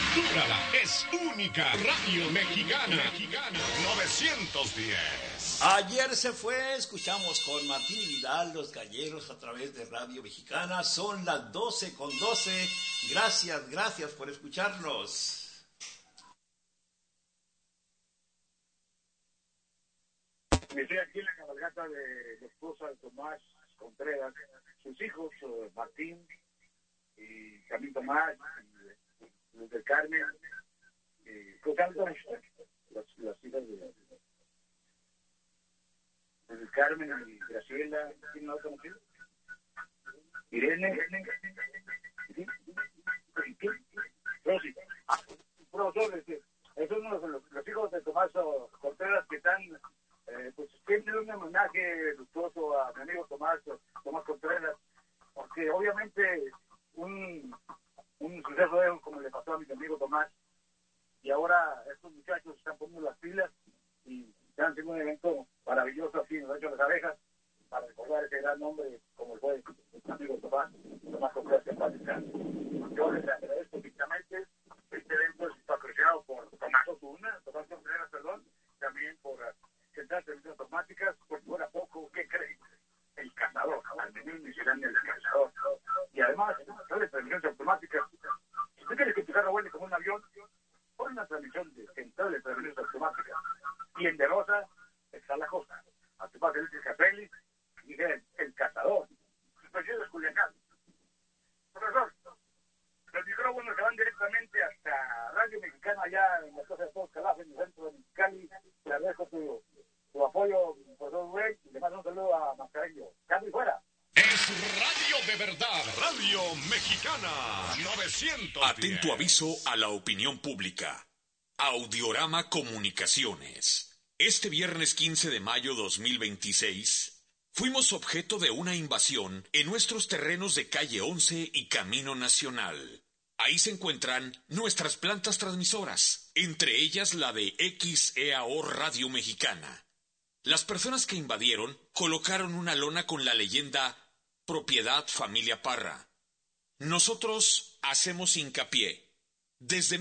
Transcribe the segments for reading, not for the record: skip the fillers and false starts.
Cultura es única. Radio Mexicana. 910. Ayer se fue, escuchamos con Martín y Vidal, Los Galleros, a través de Radio Mexicana. Son las 12:12. Gracias por escucharnos. Estoy aquí en la cabalgata de la esposa de Tomás Contreras, sus hijos, Martín y Camilo Tomás, y Luz del Carmen, ¿cómo se llaman las hijas de Luz del Carmen y Graciela? ¿Quién no ha conocido? Irene, ¿sí? Rosy. Profesor, esos son los hijos de Tomás Contreras que están... pues tiene un homenaje luctuoso a mi amigo Tomás Contreras, porque obviamente un suceso como le pasó a mi amigo Tomás, y ahora estos muchachos están poniendo las pilas y están haciendo un evento maravilloso aquí en el Rancho de las Abejas para recordar ese gran nombre como fue mi amigo Tomás Contreras, que paz descanse. Yo les agradezco infinitamente. Este evento es patrocinado por Tomás Contreras, también por Central de Televisiones Automáticas, por fuera poco, ¿qué creen? El Cazador, al menú misceláneo del Cazador. Y además, Central de Televisiones Automáticas, si usted quiere que tu carro vuele como un avión, pon una transmisión de Central de Televisiones Automáticas. Y en De Rosa, está la cosa. A tu padre el Capelli, y el Cazador. Sus precios es Culiacán. Profesor, los micrófonos se van directamente hasta Radio Mexicana, allá en la Casa de Todos Calaf, en el centro de Mexicali. Le agradezco tu apoyo, profesor Rubén, y le mando un saludo a Mascareño. ¡Cambio y fuera! Es radio de verdad. Radio Mexicana 910. Atento aviso a la opinión pública. Audiorama Comunicaciones. Este viernes 15 de mayo 2026, fuimos objeto de una invasión en nuestros terrenos de Calle 11 y Camino Nacional. Ahí se encuentran nuestras plantas transmisoras, entre ellas la de XEAO Radio Mexicana. Las personas que invadieron colocaron una lona con la leyenda Propiedad Familia Parra. Nosotros hacemos hincapié. Desde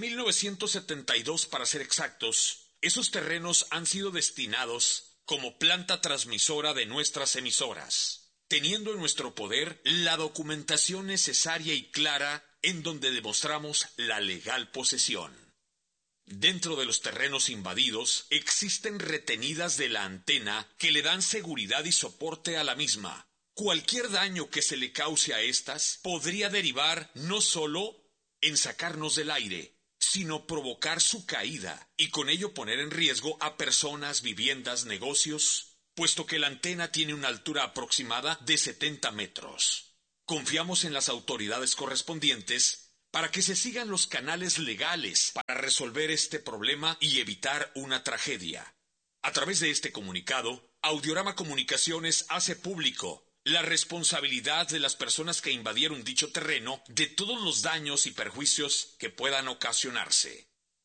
1972, para ser exactos, esos terrenos han sido destinados como planta transmisora de nuestras emisoras, teniendo en nuestro poder la documentación necesaria y clara en donde demostramos la legal posesión. Dentro de los terrenos invadidos existen retenidas de la antena que le dan seguridad y soporte a la misma. Cualquier daño que se le cause a estas podría derivar no solo en sacarnos del aire, sino provocar su caída y con ello poner en riesgo a personas, viviendas, negocios, puesto que la antena tiene una altura aproximada de 70 metros. Confiamos en las autoridades correspondientes para que se sigan los canales legales para resolver este problema y evitar una tragedia. A través de este comunicado, Audiorama Comunicaciones hace público la responsabilidad de las personas que invadieron dicho terreno de todos los daños y perjuicios que puedan ocasionarse.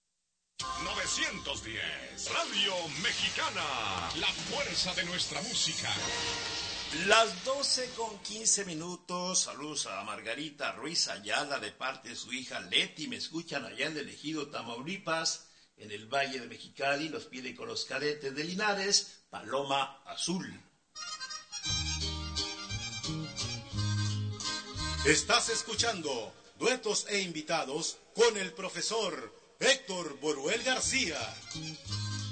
910. Radio Mexicana. La fuerza de nuestra música. Las 12:15. Saludos a Margarita Ruiz Ayala de parte de su hija Leti. Me escuchan allá en el Ejido Tamaulipas, en el Valle de Mexicali. Los pide con los cadetes de Linares, Paloma Azul. Estás escuchando Duetos e Invitados con el profesor Héctor Boruel García.